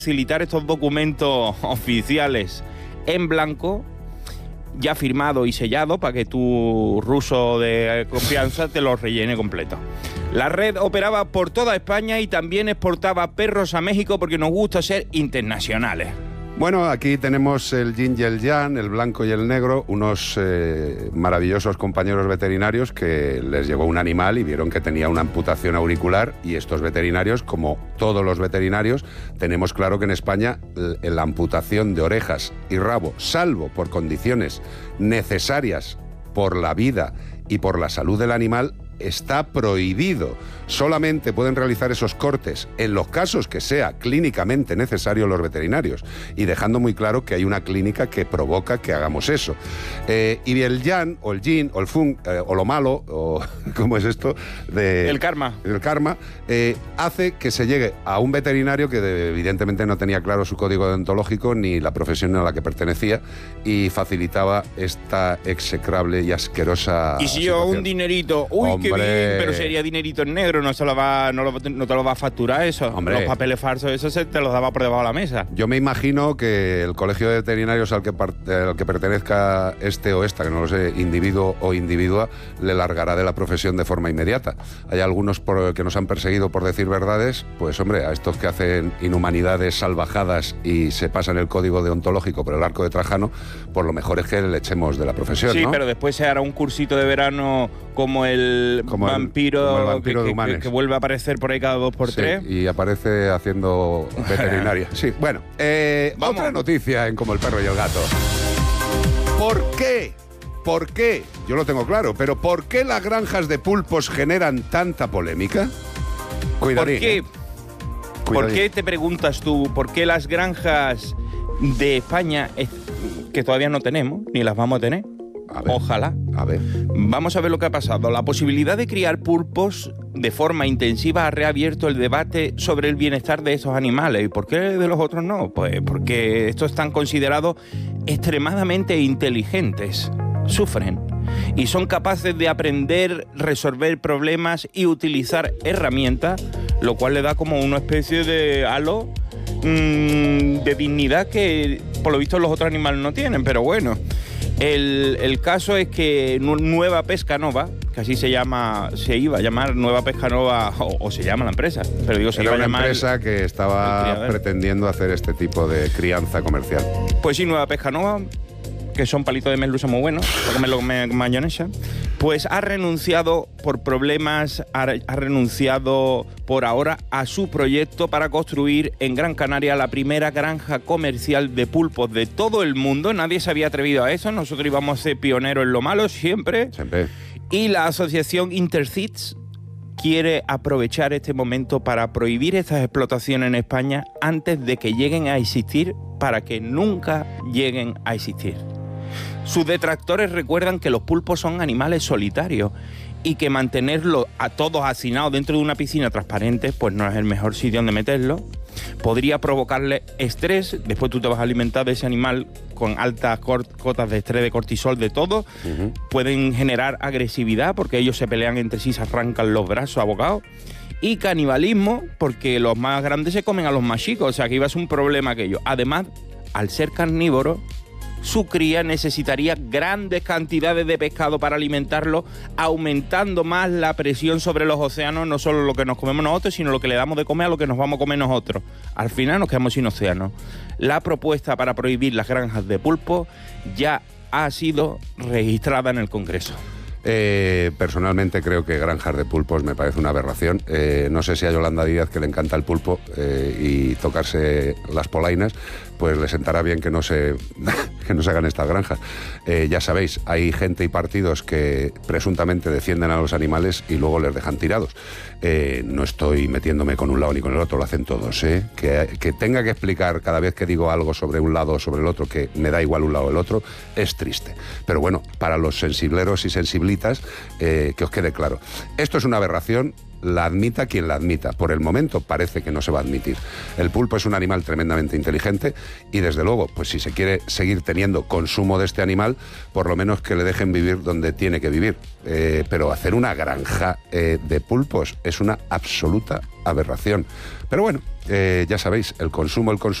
facilitar estos documentos oficiales en blanco, ya firmado y sellado, para que tu ruso de confianza te lo rellene completo. La red operaba por toda España y también exportaba perros a México porque nos gusta ser internacionales. Bueno, aquí tenemos el yin y el yang, el blanco y el negro, unos maravillosos compañeros veterinarios que les llegó un animal y vieron que tenía una amputación auricular, y estos veterinarios, como todos los veterinarios, tenemos claro que en España la amputación de orejas y rabo, salvo por condiciones necesarias por la vida y por la salud del animal, está prohibido. Solamente pueden realizar esos cortes en los casos que sea clínicamente necesario los veterinarios, y dejando muy claro que hay una clínica que provoca que hagamos eso. Y el yang, o el yin, o el feng, o lo malo, o ¿cómo es esto? El karma. El karma hace que se llegue a un veterinario que evidentemente no tenía claro su código deontológico ni la profesión a la que pertenecía, y facilitaba esta execrable y asquerosa Y si yo situación. un dinerito, uy, Hombre. qué bien, pero sería dinerito en negro, no te lo va a facturar eso. Hombre. Los papeles falsos, eso se te los daba por debajo de la mesa. Yo me imagino que el colegio de veterinarios al que pertenezca este o esta, que no lo sé, individuo o individua, le largará de la profesión de forma inmediata. Hay algunos que nos han perseguido por decir verdades, pues hombre, a estos que hacen inhumanidades salvajadas y se pasan el código deontológico por el arco de Trajano, pues lo mejor es que le echemos de la profesión, Sí, ¿no? pero después se hará un cursito de verano como el vampiro de Humanes. que vuelve a aparecer por ahí cada 2x3. Sí, y aparece haciendo veterinaria. Sí, bueno, Vamos. Otra noticia en Como el perro y el gato. ¿Por qué? ¿Por qué? Yo lo tengo claro, pero ¿por qué las granjas de pulpos generan tanta polémica? Cuidadín, ¿Por qué? ¿Por qué te preguntas tú? ¿Por qué las granjas de España, que todavía no tenemos, ni las vamos a tener? A ver. Ojalá. A ver. Vamos a ver lo que ha pasado. La posibilidad de criar pulpos de forma intensiva ha reabierto el debate sobre el bienestar de esos animales. ¿Y por qué de los otros no? Pues porque estos están considerados extremadamente inteligentes. Sufren y son capaces de aprender, resolver problemas y utilizar herramientas, lo cual le da como una especie de halo de dignidad que por lo visto los otros animales no tienen, pero bueno. El caso es que Nueva Pescanova, que así se iba a llamar Nueva Pescanova, o se llama la empresa, pero digo, se Era iba a una llamar empresa que estaba pretendiendo hacer este tipo de crianza comercial. Pues sí, Nueva Pescanova, que son palitos de merluza muy buenos, para comerlo con mayonesa, pues ha renunciado por problemas, ha renunciado por ahora a su proyecto para construir en Gran Canaria la primera granja comercial de pulpos de todo el mundo. Nadie se había atrevido a eso, nosotros íbamos a ser pioneros en lo malo siempre. Y la asociación Interseeds quiere aprovechar este momento para prohibir estas explotaciones en España antes de que lleguen a existir, para que nunca lleguen a existir. Sus detractores recuerdan que los pulpos son animales solitarios y que mantenerlos a todos hacinados dentro de una piscina transparente pues no es el mejor sitio donde meterlos. Podría provocarle estrés, después tú te vas a alimentar de ese animal con altas cotas de estrés, de cortisol, de todo. Pueden generar agresividad porque ellos se pelean entre sí, se arrancan los brazos abocados. Y canibalismo, porque los más grandes se comen a los más chicos, o sea que iba a ser un problema aquello. Además, al ser carnívoro, su cría necesitaría grandes cantidades de pescado para alimentarlo, aumentando más la presión sobre los océanos, no solo lo que nos comemos nosotros, sino lo que le damos de comer a lo que nos vamos a comer nosotros. Al final nos quedamos sin océano. La propuesta para prohibir las granjas de pulpo ya ha sido registrada en el Congreso. Personalmente creo que granjas de pulpos me parece una aberración. No sé si a Yolanda Díaz, que le encanta el pulpo y tocarse las polainas, pues le sentará bien que no se hagan estas granjas. Ya sabéis, hay gente y partidos que presuntamente defienden a los animales y luego les dejan tirados. No estoy metiéndome con un lado ni con el otro, lo hacen todos. Que tenga que explicar cada vez que digo algo sobre un lado o sobre el otro, que me da igual un lado o el otro, es triste. Pero bueno, para los sensibleros y sensiblitas, que os quede claro. Esto es una aberración, la admita quien la admita. Por el momento parece que no se va a admitir. El pulpo es un animal tremendamente inteligente y desde luego, pues si se quiere seguir teniendo consumo de este animal, por lo menos que le dejen vivir donde tiene que vivir. Pero hacer una granja de pulpos es una absoluta aberración. Pero bueno, ya sabéis, el consumo